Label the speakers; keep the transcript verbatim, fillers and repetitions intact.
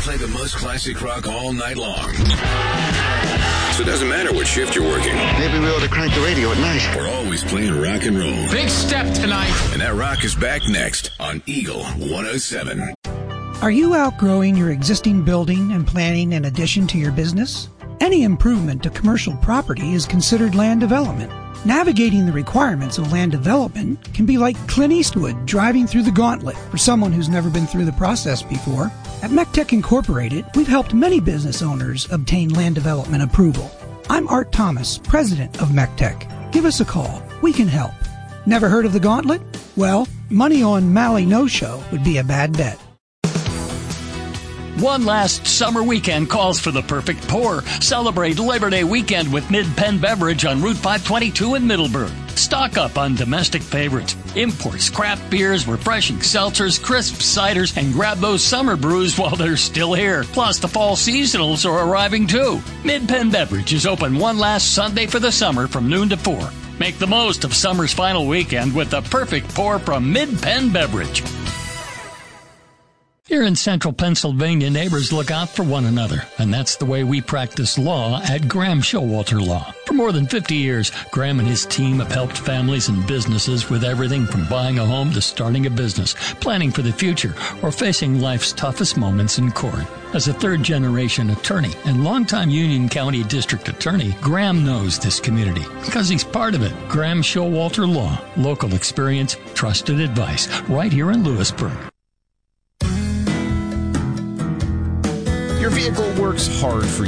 Speaker 1: play the most classic rock all night long. So it doesn't matter what shift you're working.
Speaker 2: Maybe we ought to crank the radio at night.
Speaker 1: We're always playing rock and roll.
Speaker 3: Big step tonight.
Speaker 1: And that rock is back next on Eagle one oh seven.
Speaker 4: Are you outgrowing your existing building and planning an addition to your business? Any improvement to commercial property is considered land development. Navigating the requirements of land development can be like Clint Eastwood driving through the gauntlet for someone who's never been through the process before. At MECTEC Incorporated, we've helped many business owners obtain land development approval. I'm Art Thomas, president of MECTEC. Give us a call. We can help. Never heard of the gauntlet? Well, money on Maui No-Show would be a bad bet.
Speaker 5: One last summer weekend calls for the perfect pour. Celebrate Labor Day weekend with Mid-Penn Beverage on Route five twenty-two in Middleburg. Stock up on domestic favorites, imports, craft beers, refreshing seltzers, crisp ciders, and grab those summer brews while they're still here. Plus, the fall seasonals are arriving too. Mid-Penn Beverage is open one last Sunday for the summer from noon to four. Make the most of summer's final weekend with the perfect pour from Mid-Penn Beverage. Here in central Pennsylvania, neighbors look out for one another, and that's the way we practice law at Graham Showalter Law. For more than fifty years, Graham and his team have helped families and businesses with everything from buying a home to starting a business, planning for the future, or facing life's toughest moments in court. As a third-generation attorney and longtime Union County District Attorney, Graham knows this community because he's part of it. Graham Showalter Law, local experience, trusted advice, right here in Lewisburg.
Speaker 6: Your vehicle works hard for you.